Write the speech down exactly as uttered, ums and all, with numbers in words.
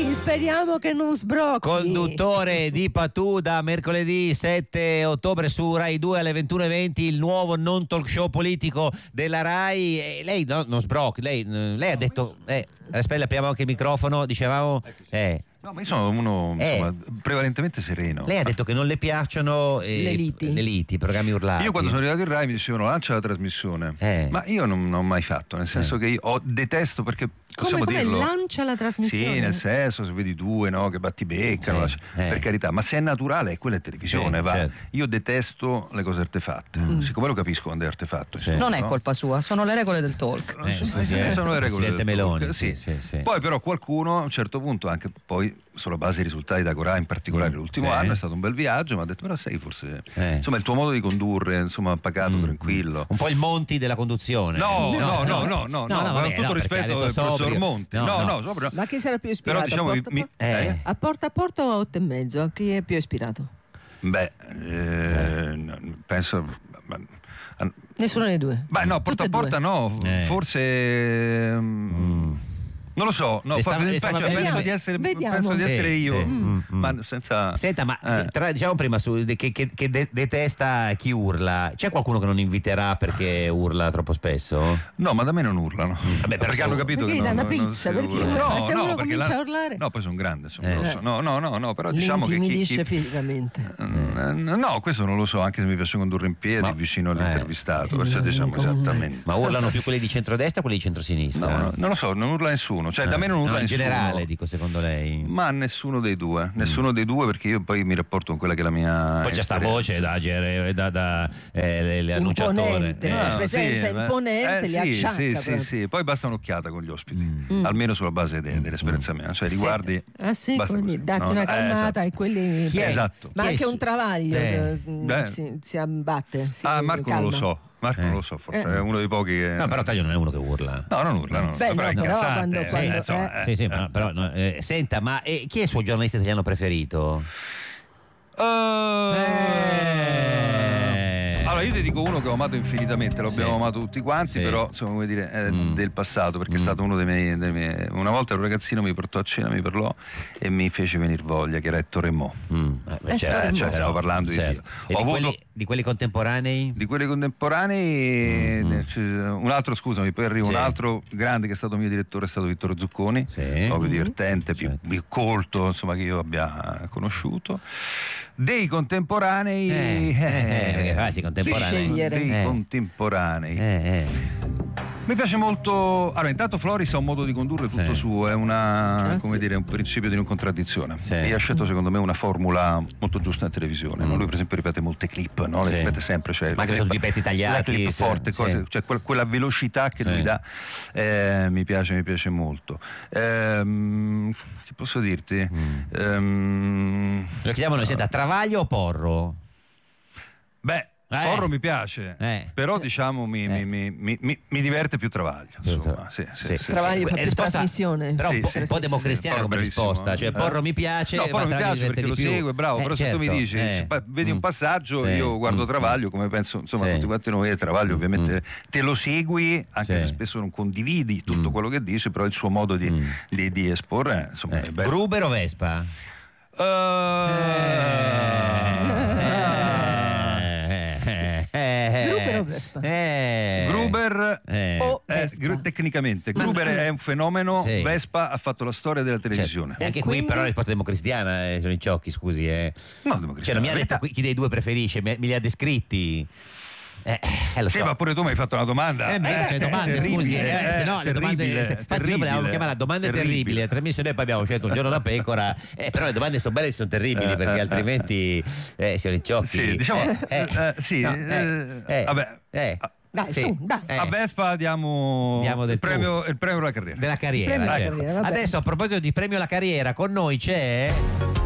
sbrocchi, speriamo che non sbrocchi. Conduttore di Patù da mercoledì sette ottobre su Rai due alle ventuno e venti, il nuovo non talk show politico della Rai. E lei no, non sbrocchi, lei, lei ha detto, eh, aspetta, apriamo anche il microfono, dicevamo, eh. No, ma io sono uno insomma, Eh. prevalentemente sereno. Lei ha detto che non le piacciono eh, Le liti. le liti, i programmi urlati. Io quando sono arrivato in Rai mi dicevano lancia la trasmissione, Eh. ma io non, non ho mai fatto, nel senso Eh. che io ho, detesto perché Come, possiamo come dirlo. lancia la trasmissione? Sì, nel senso, se vedi due no, che battibeccano, Sì, lascia- eh. per carità, ma se è naturale, quella è televisione, Sì, va. certo. Io detesto le cose artefatte, Mm. siccome lo capisco quando è artefatto. insomma, Non è no? colpa sua, sono le regole del talk. Non Eh, so- scusi, eh, eh, sono le regole Presidente del Meloni, talk, sì, sì, sì. Poi però qualcuno a un certo punto, anche poi sulla base dei risultati da Corà in particolare Mm, l'ultimo sì. anno, è stato un bel viaggio, ma ha detto però sai forse Eh. insomma il tuo modo di condurre, insomma pacato, Mm. tranquillo. Un po' il Monti della conduzione. No, no, no, no, no, no, vabbè, con tutto no, perché ha rispetto detto del professor sobrio. Monti. No, No, no. no, sopra- Ma chi sarà più ispirato? però diciamo a, mi- porta, mi- a, Eh. eh? a porta a porta o a otto e mezzo? A chi è più ispirato? Beh, eh, no, penso ma- ma- Nessuno dei due. beh no, Tutte porta a e due. porta no, Eh. forse mm, non lo so, no, Le stava- poi- le stava- cioè, penso Vediamo, di essere, vediamo. penso di Sì, essere io, sì. Mm, mm. ma senza Senta, ma eh. tra- diciamo prima su, che, che- che de- detesta chi urla. C'è qualcuno che non inviterà perché urla troppo spesso? No, ma da me non urlano. Vabbè, però perché se- hanno capito Perché che gli non, dà una non- non pizza, si perché urla. uno- no, se no, uno perché comincia la- a urlare? No, poi sono grande, insomma, Eh. non lo so. No, no, no, no, però diciamo che chi, L'intimidisce chi- fisicamente. Mm, no, questo non lo so, anche se mi piace condurre in piedi Ma- vicino eh. all'intervistato, perciò diciamo esattamente. Ma urlano più quelli di centrodestra o quelli di centrosinistra? No, no, non lo so, non urla nessuno, cioè da me non urla No, in nessuno. generale, dico, secondo lei. Ma nessuno dei due, nessuno dei due perché io poi mi rapporto con quella che è la mia Poi c'è sta esperienza. voce da, ger- da, da eh, le- le annunciatore. Imponente. Eh. La presenza ma- imponente eh, li sì, acciacca sì, sì, proprio. sì, poi basta un'occhiata con gli ospiti, Mm. almeno sulla base de- dell'esperienza mia, cioè li guardi. Ah sì, basta quindi così, datti no? una Eh, calmata esatto. e quelli... Chi è? Esatto. Ma Chi è anche su- un travaglio Eh. eh, s- Beh. si, si abbatte. Si Ah, Marco non lo calma. so, Marco Eh. non lo so, forse Eh. è uno dei pochi che. No, però Taglio non è uno che urla. No, non urla, no. Beh, però è no, però incazzante, quando- eh, quando- insomma, eh. eh. Sì, sì, ma però no, eh, senta, ma eh, chi è il suo giornalista italiano preferito? Eh. Allora io ti dico uno che ho amato infinitamente, lo abbiamo Sì. amato tutti quanti, Sì. però insomma come dire è Mm. del passato perché Mm. è stato uno dei miei, dei miei- una volta ero ragazzino, mi portò a cena, mi parlò e mi fece venire voglia, che era Ettore Mo. Mm, eh, beh, Eh, certo, cioè, però, stiamo parlando di certo. Dio. E Ho di, avuto- quelli, di quelli contemporanei? Di quelli contemporanei, Mm. eh, c'è un altro, scusami, poi arriva Sì. un altro grande che è stato mio direttore, è stato Vittorio Zucconi, Sì. proprio Mm. divertente, più, Certo. più colto, insomma, che io abbia conosciuto. Dei contemporanei, Eh, eh, perché fa, sì, contemporanei. scegliere? dei Eh. contemporanei. Eh, eh. Mi piace molto. Allora, intanto Floris ha un modo di condurre tutto Sì. suo, è una, Ah, come sì. dire, un principio di non contraddizione. Sì. E ha scelto, secondo me, una formula molto giusta in televisione. no? Mm. Lui, per esempio, ripete molte clip, no? Le Sì. ripete sempre. Cioè, Ma anche la tutti clip- i pezzi tagliati, La clip sì, forte, sì. cose, cioè quel- quella velocità che Sì. lui dà, eh, mi piace, mi piace molto. Ehm, che posso dirti? Mm. Ehm, Lo chiediamo noi, senta, Travaglio o Porro? beh. Eh. Porro mi piace, Eh. però diciamo mi, Eh. mi- mi- mi- mi diverte più Travaglio. Insomma, sì, sì, Sì. sì, Travaglio sì. fa più risposta- trasmissione. Però Sì, un po', sì, un po' sì, democristiana sì, come bravissimo. risposta, cioè Eh. Porro mi piace, No, ma Porro mi Travaglio piace perché lo diverte di più. segue, bravo, Eh, però se tu mi certo, dici, eh. se pa- vedi Mm. un passaggio, Sì. io guardo Mm. Travaglio, come penso insomma Sì. tutti quanti noi, e Travaglio ovviamente Mm. te lo segui, anche Sì. se spesso non condividi tutto Mm. quello che dice, però il suo modo di, Mm. di- di esporre insomma Eh. è bello. Gruber o Vespa? Eh, Eh. Gruber o Vespa? Eh. Gruber Eh. O eh, Vespa? gru- tecnicamente Gruber è un fenomeno, Sì. Vespa ha fatto la storia della televisione. Certo. E anche E qui quindi? però la risposta democristiana eh, sono i ciocchi, scusi. Eh. No, Cioè, democristiana, non mi ha la detto verità. qui- chi dei due preferisce, me, me li ha descritti. Eh, eh, lo Sì, so. ma pure tu mi hai fatto una domanda. Eh, beh, c'è domande, terribile, scusi, eh, se no le domande, terribile, se- infatti noi terribile, volevamo chiamarla domande terribile. terribili, la trasmissione e poi abbiamo scelto un giorno da pecora, eh, però le domande sono belle e sono terribili Eh, perché eh, altrimenti eh, siano i ciocchi. Sì, diciamo, eh, eh, sì, no, eh, eh, vabbè. eh, Dai, sì, su, dai. eh, A Vespa diamo, Diamo del il, premio, tuo. il premio della carriera. della carriera, Premio alla certo. carriera, vabbè. Adesso a proposito di premio alla carriera con noi c'è